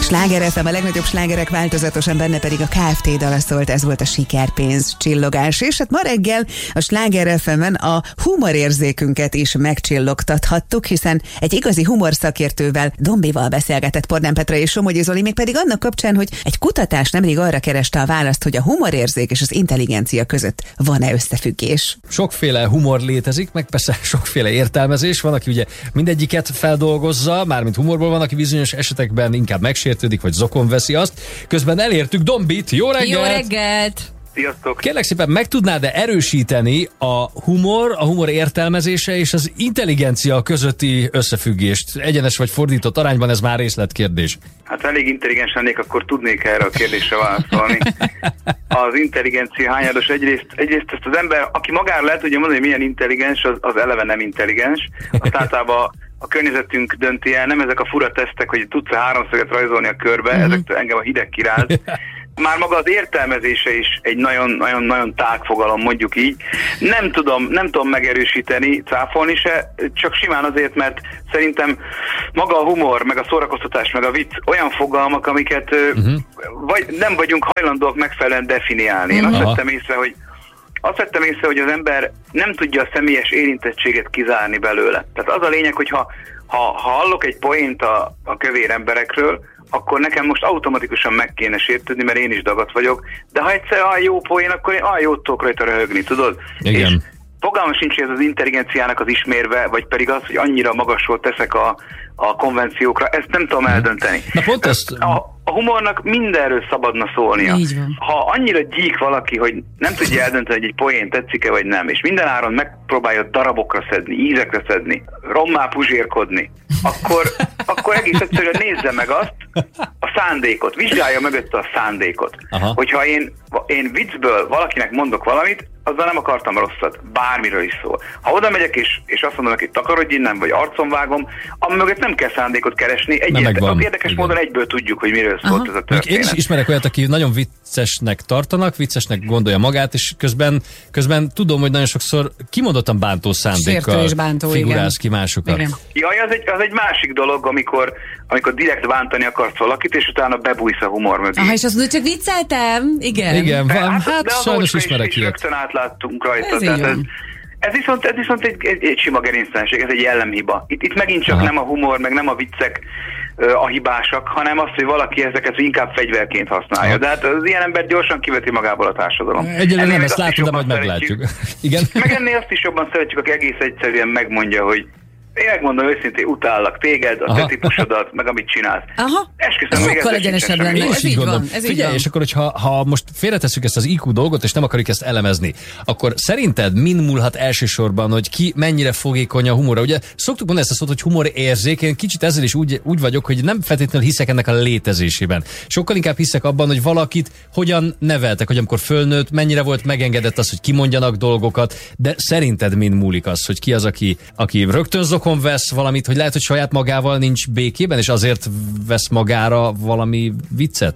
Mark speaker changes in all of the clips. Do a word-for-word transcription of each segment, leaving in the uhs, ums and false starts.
Speaker 1: Sláger ef em, a legnagyobb slágerek változatosan, benne pedig a ká ef té dala szólt, ez volt a sikerpénz csillogás. És hát ma reggel a Sláger ef emen a humorérzékünket is megcsillogtathattuk, hiszen egy igazi humorszakértővel, Dombival beszélgetett Pordán Petra és Somogyi Zoli, még pedig annak kapcsán, hogy egy kutatás nemrég arra kereste a választ, hogy a humorérzék és az intelligencia között van-e összefüggés.
Speaker 2: Sokféle humor létezik, meg persze sokféle értelmezés. Van, aki ugye mindegyiket feldolgozza, mármint humorból, van, aki bizonyos esetekben inkább megsértődik, vagy zokon veszi azt. Közben elértük Dombit. Jó reggelt!
Speaker 3: Jó reggelt!
Speaker 4: Sziasztok!
Speaker 2: Kérlek szépen, meg tudnád-e erősíteni a humor, a humor értelmezése és az intelligencia közötti összefüggést? Egyenes vagy fordított arányban, ez már részletkérdés.
Speaker 4: Hát elég intelligens lennék, akkor tudnék erre a kérdésre válaszolni. Az intelligencia hányados, egyrészt, egyrészt ezt az ember, aki magára lehet tudja mondani, hogy milyen intelligens, az, az eleve nem intelligens. Azt általában a környezetünk dönti el, nem ezek a fura tesztek, hogy tudsz háromszöget rajzolni a körbe, mm-hmm. ezektől engem a hideg kiráz. Már maga az értelmezése is egy nagyon-nagyon tág fogalom, mondjuk így. Nem tudom, nem tudom megerősíteni, cáfolni se, csak simán azért, mert szerintem maga a humor, meg a szórakoztatás, meg a vicc olyan fogalmak, amiket uh-huh. vagy nem vagyunk hajlandóak megfelelően definiálni. Én uh-huh. azt vettem észre, hogy Azt vettem észre, hogy az ember nem tudja a személyes érintettséget kizárni belőle. Tehát az a lényeg, hogy ha, ha, ha hallok egy poént a, a kövér emberekről, akkor nekem most automatikusan meg kéne sértődni, mert én is dagat vagyok, de ha egyszer a jó poén, akkor én a jót tudok rajta röhögni, tudod?
Speaker 2: Igen.
Speaker 4: És fogalmam sincs, hogy ez az intelligenciának az ismérve, vagy pedig az, hogy annyira magasról teszek a, a konvenciókra, ezt nem tudom eldönteni.
Speaker 2: Na pont ezt...
Speaker 4: A, a humornak mindenről szabadna szólnia. Ha annyira gyík valaki, hogy nem tudja eldönteni, hogy egy poén tetszik-e vagy nem, és minden áron megpróbálja darabokra szedni, ízekre szedni, rommá puzsérkodni, akkor, akkor egész egyszerűen nézze meg azt, a szándékot, vizsgálja mögötte a szándékot. Aha. Hogyha én, én viccből valakinek mondok valamit, azzal nem akartam rosszat, bármiről is szól. Ha oda megyek és, és azt mondom, hogy takarodj innen, vagy arcon vágom, ami mögött nem kell szándékot keresni. Egy érdekes, érdekes módon egyből tudjuk, hogy miről szólt Aha. ez a történet.
Speaker 2: Én is ismerek olyat, aki nagyon viccesnek tartanak, viccesnek gondolja magát, és közben, közben tudom, hogy nagyon sokszor kimondottan bántó szándékkal bántó, figuráz ki másokat. Igen.
Speaker 4: Jaj, az egy, az egy másik dolog, amikor, amikor direkt bántani akarsz valakit, és utána bebújsz a humor mögé.
Speaker 3: Aha, és azt mondod, csak vicceltem? Igen.
Speaker 2: Igen,
Speaker 4: de,
Speaker 2: van,
Speaker 4: hát,
Speaker 2: hát
Speaker 4: de
Speaker 2: sajnos ismerek ilyet.
Speaker 4: Rögtön átláttunk rajta.
Speaker 3: Ez,
Speaker 4: tehát ez, ez viszont, ez viszont egy, egy, egy sima gerinctelenség, ez egy jellemhiba. Itt, itt megint csak Aha. nem a humor, meg nem a viccek a hibásak, hanem az, hogy valaki ezeket inkább fegyverként használja. De hát az ilyen ember gyorsan kiveti magából a társadalom.
Speaker 2: Egyelőre nem ezt látod, de majd meglátjuk. Igen.
Speaker 4: Meg ennél azt is jobban szeretjük, aki egész egyszerűen megmondja, hogy én megmondom őszintén, utállak téged, a te típusodat, meg amit csinálsz.
Speaker 3: Aha.
Speaker 4: Esküszöm,
Speaker 3: ez sokkal egyenesebb lenne. Ez így van. Ez
Speaker 2: Figyelj,
Speaker 3: van.
Speaker 2: És akkor, hogyha ha most félretesszük ezt az í kú dolgot, és nem akarjuk ezt elemezni, akkor szerinted min múlhat elsősorban, hogy ki mennyire fogékony a humorra? Ugye szoktuk mondani ezt a szót, hogy humorérzék, én kicsit ezzel is úgy, úgy vagyok, hogy nem feltétlenül hiszek ennek a létezésében. Sokkal inkább hiszek abban, hogy valakit hogyan neveltek, hogy amikor fölnőtt, mennyire volt megengedett az, hogy kimondjanak dolgokat, de szerinted min múlik az, hogy ki az, aki, aki rögtön zokon vesz valamit, hogy lehet, hogy saját magával nincs békében, és azért vesz magára valami viccet?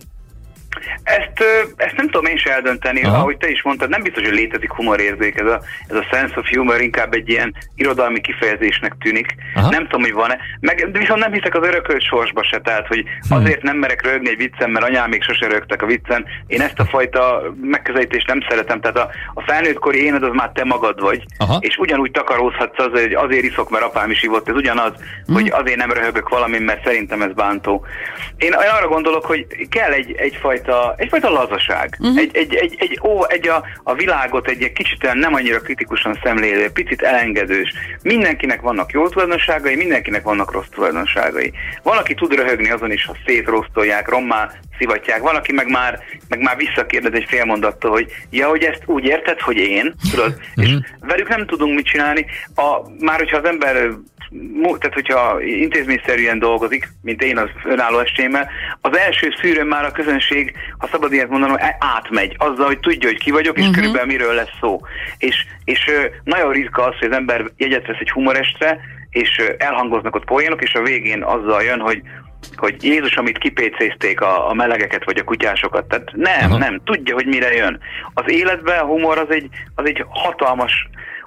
Speaker 4: Ezt, ezt nem tudom én se eldönteni, Aha. ahogy te is mondtad, nem biztos, hogy létezik humorérzék, ez a, ez a sense of humor inkább egy ilyen irodalmi kifejezésnek tűnik. Aha. Nem tudom, hogy van-e. Meg, de viszont nem hiszek az örökölt sorsba se, tehát, hogy azért nem merek röhögni egy viccen, mert anyám még sose röhögtek a viccen. Én ezt a fajta megközelítést nem szeretem, tehát a, a felnőttkori éned az már te magad vagy, Aha. és ugyanúgy takarózhatsz az, hogy azért iszok, mert apám is ivott, ez ugyanaz, hmm. hogy azért nem röhögök valamin, mert szerintem ez bántó. Én, én arra gondolok, hogy kell egy, egyfajta egyfajta lazaság. Uh-huh. Egy, egy, egy, egy, ó, egy a, a világot egy, egy kicsit nem annyira kritikusan szemlélő, picit elengedős. Mindenkinek vannak jó tulajdonságai, mindenkinek vannak rossz tulajdonságai. Van, aki tud röhögni azon is, ha szétrosztolják, rommá szivatják. Van, aki meg már, meg már visszakérdez egy fél mondattól, hogy ja, hogy ezt úgy érted, hogy én, tudod? Uh-huh. És velük nem tudunk mit csinálni. A, már hogyha az ember tehát hogyha intézményszerűen dolgozik, mint én az önálló estémmel, az első szűrőn már a közönség, ha szabad ilyet mondanom, átmegy azzal, hogy tudja, hogy ki vagyok, és uh-huh. körülbelül miről lesz szó. És, és nagyon ritka az, hogy az ember jegyet vesz egy humorestre, és elhangoznak ott poénok, és a végén azzal jön, hogy hogy Jézus, amit kipécézték a, a melegeket vagy a kutyásokat. Tehát nem, Aha. nem, tudja, hogy mire jön. Az életben a humor az egy, az egy hatalmas,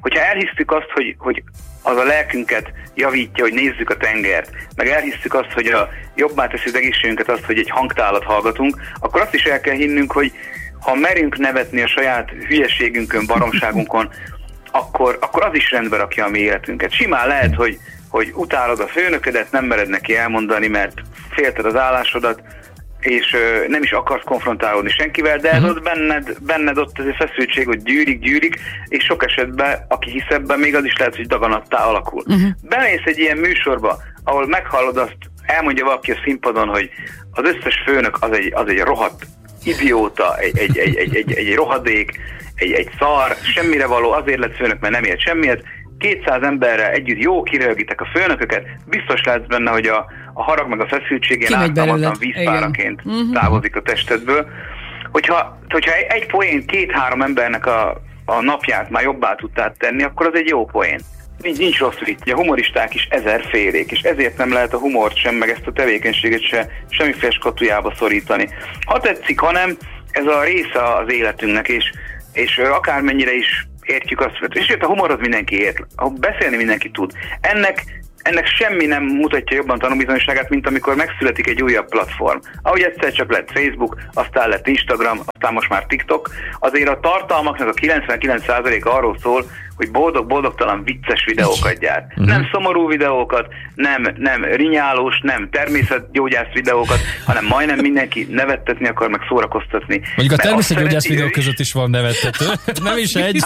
Speaker 4: hogyha elhisztük azt, hogy, hogy az a lelkünket javítja, hogy nézzük a tengert, meg elhisztük azt, hogy a jobbá teszi az egészségünket azt, hogy egy hangtálat hallgatunk, akkor azt is el kell hinnünk, hogy ha merünk nevetni a saját hülyeségünkön, baromságunkon, akkor, akkor az is rendbe rakja a mi életünket. Simán lehet, hogy, hogy utálod a főnöködet, nem mered neki elmondani, mert félted az állásodat, és ö, nem is akarsz konfrontálódni senkivel, de ez uh-huh. ott benned, benned ott ez a feszültség, hogy gyűrik, gyűrik, és sok esetben, aki hisz ebben, még az is lehet, hogy daganattá alakul. Uh-huh. Bemész egy ilyen műsorba, ahol meghallod azt, elmondja valaki a színpadon, hogy az összes főnök az egy, az egy rohadt idióta, egy, egy, egy, egy, egy, egy rohadék, egy, egy szar, semmire való, azért lett főnök, mert nem ért semmiet. kétszáz emberrel együtt jó kiröhögitek a főnököket, biztos látsz benne, hogy a, a harag meg a feszültségén ártalmatlan vízpáraként uh-huh. távozik a testedből. Hogyha, hogyha egy poén két-három embernek a, a napját már jobbá tudtál tenni, akkor az egy jó poén. Nincs, nincs rossz vicc. A humoristák is ezerfélék, és ezért nem lehet a humort sem, meg ezt a tevékenységet se semmiféle skatujába szorítani. Ha tetszik, hanem ez a része az életünknek, és, és akármennyire is értjük azt, és a humorot mindenki ért, beszélni mindenki tud. Ennek, ennek semmi nem mutatja jobban tanúbizonyságát, mint amikor megszületik egy újabb platform. Ahogy egyszer csak lett Facebook, aztán lett Instagram, aztán most már TikTok, azért a tartalmaknak a kilencvenkilenc százaléka arról szól, hogy boldog-boldogtalan vicces videókat gyárt. Uh-huh. Nem szomorú videókat, nem, nem rinyálós, nem természetgyógyász videókat, hanem majdnem mindenki nevettetni akar, meg szórakoztatni.
Speaker 2: Mondjuk a természetgyógyász videók között is van nevettető. Nem is egy.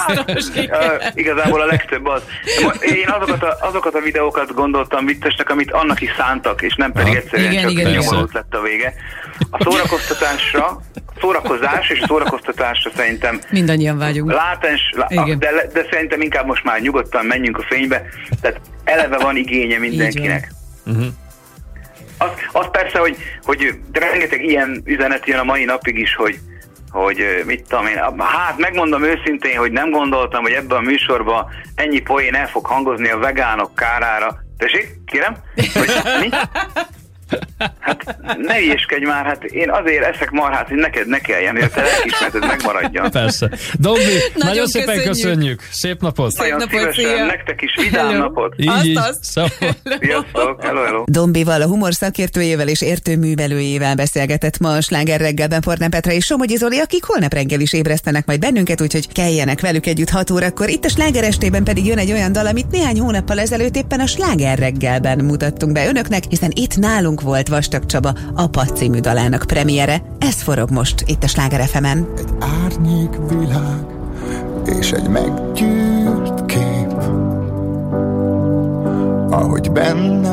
Speaker 4: uh, igazából a legtöbb az. Én azokat a, azokat a videókat gondoltam viccesnek, amit annak is szántak, és nem pedig egyszerűen igen, csak igen, nyomorult lett a vége. A szórakoztatásra, szórakozás és a szórakoztatásra szerintem
Speaker 3: mindannyian vágyunk.
Speaker 4: Látens, lá, de, de szerintem inkább most már nyugodtan menjünk a fénybe, tehát eleve van igénye mindenkinek. Uh-huh. Az, az persze, hogy, hogy rengeteg ilyen üzenet jön a mai napig is, hogy, hogy mit tudom én, hát megmondom őszintén, hogy nem gondoltam, hogy ebben a műsorban ennyi poén el fog hangozni a vegánok kárára. Tessék, kérem? Hogy mi? Hát ne ilyeskedj már, hát én azért eszek marhát, hogy neked ne kelljen, hogy a te lelkiismereted megmaradjon.
Speaker 2: Persze. Dombi, nagyon, nagyon szépen köszönjük. köszönjük. Szép napot.
Speaker 4: Szép nagyon napot, szívesen, szia. Nektek is vidám hello. napot.
Speaker 2: Így,
Speaker 3: azt,
Speaker 2: így.
Speaker 3: azt.
Speaker 4: Sziasztok, hello, hello.
Speaker 1: Dombival, a humor szakértőjével és értőművelőjével beszélgetett ma a Sláger reggelben Fornán Petra és Somogyi Zoli, akik holnap reggel is ébresztenek majd bennünket, úgyhogy keljenek velük együtt hat órakor. Itt a Sláger estében pedig jön egy olyan dal, amit néhány hónappal ezelőtt éppen a Sláger reggelben mutattunk be önöknek, hiszen itt nálunk volt Vastag Csaba Apa című dalának premiere. Ez forog most itt a Sláger ef emen.
Speaker 5: Egy árnyék világ és egy meggyűrt kép, ahogy benne